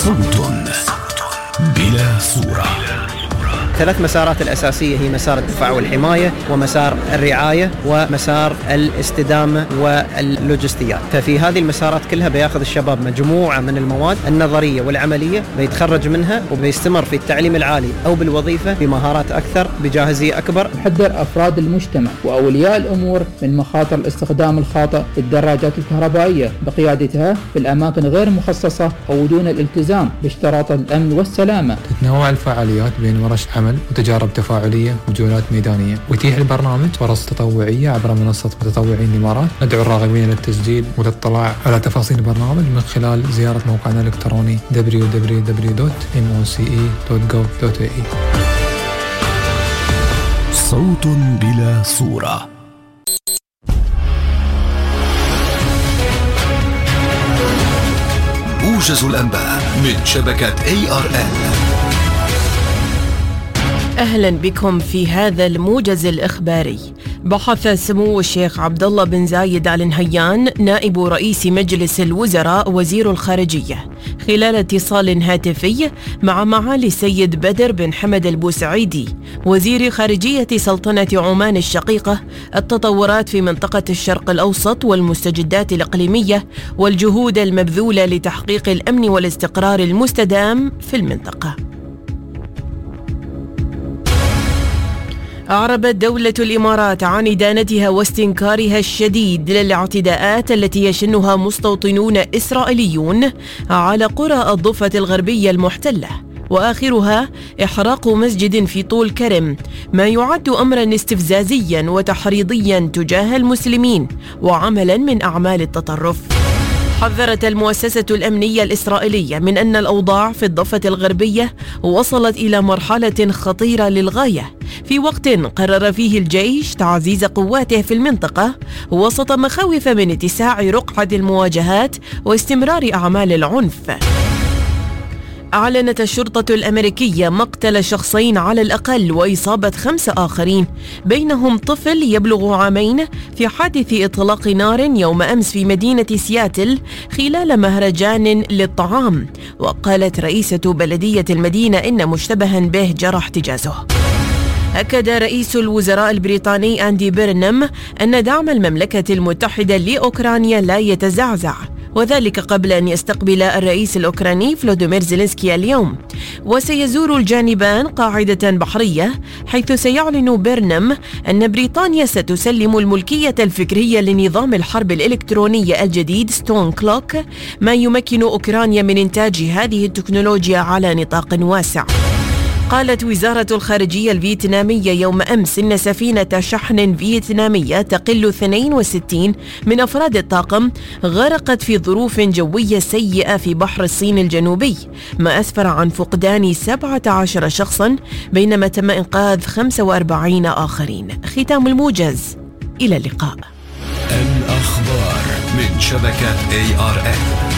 صوت بلا صورة. 3 مسارات الأساسية هي مسار الدفاع والحماية، ومسار الرعاية، ومسار الاستدامة واللوجستيات. ففي هذه المسارات كلها بياخذ الشباب مجموعة من المواد النظرية والعملية، بيتخرج منها وبيستمر في التعليم العالي أو بالوظيفة بمهارات أكثر بجاهزية أكبر. نحذر أفراد المجتمع وأولياء الأمور من مخاطر الاستخدام الخاطئ للدراجات الكهربائية بقيادتها في الأماكن غير مخصصة أو دون الالتزام باشتراط الأمن والسلامة. تتنوع الفعاليات بين ورش عمل وتجارب تفاعلية وجولات ميدانية، ويتيح البرنامج فرص تطوعية عبر منصة متطوعين الإمارات. ندعو الراغبين للتسجيل والاطلاع على تفاصيل البرنامج من خلال زيارة موقعنا الإلكتروني www.moce.gov.ae. صوت بلا صورة. موجز الأنباء من شبكة ARN. أهلا بكم في هذا الموجز الإخباري. بحث سمو الشيخ عبد الله بن زايد آل نهيان نائب رئيس مجلس الوزراء وزير الخارجية خلال اتصال هاتفي مع معالي السيد بدر بن حمد البوسعيدي وزير خارجية سلطنة عمان الشقيقة التطورات في منطقة الشرق الأوسط والمستجدات الإقليمية والجهود المبذولة لتحقيق الأمن والاستقرار المستدام في المنطقة. أعربت دولة الإمارات عن إدانتها واستنكارها الشديد للاعتداءات التي يشنها مستوطنون إسرائيليون على قرى الضفة الغربية المحتلة، وآخرها إحراق مسجد في طول كرم، ما يعد أمرا استفزازيا وتحريضيا تجاه المسلمين وعملا من أعمال التطرف. حذرت المؤسسة الأمنية الإسرائيلية من أن الأوضاع في الضفة الغربية وصلت إلى مرحلة خطيرة للغاية، في وقت قرر فيه الجيش تعزيز قواته في المنطقة وسط مخاوف من اتساع رقعة المواجهات واستمرار أعمال العنف. أعلنت الشرطة الأمريكية مقتل شخصين على الأقل وإصابة 5 آخرين بينهم طفل يبلغ 2 عام في حادث إطلاق نار يوم أمس في مدينة سياتل خلال مهرجان للطعام. وقالت رئيسة بلدية المدينة إن مشتبها به جرى احتجازه. أكد رئيس الوزراء البريطاني أندي بيرنم أن دعم المملكة المتحدة لأوكرانيا لا يتزعزع، وذلك قبل أن يستقبل الرئيس الأوكراني فلوديمير زيلينسكي اليوم. وسيزور الجانبان قاعدة بحرية، حيث سيعلن بيرنم أن بريطانيا ستسلم الملكية الفكرية لنظام الحرب الإلكترونية الجديد ستون كلوك، ما يمكن أوكرانيا من إنتاج هذه التكنولوجيا على نطاق واسع. قالت وزارة الخارجية الفيتنامية يوم أمس إن سفينة شحن فيتنامية تقل 62 من أفراد الطاقم غرقت في ظروف جوية سيئة في بحر الصين الجنوبي، ما أسفر عن فقدان 17 شخصا بينما تم إنقاذ 45 آخرين. ختام الموجز، إلى اللقاء. الأخبار من شبكة ARN.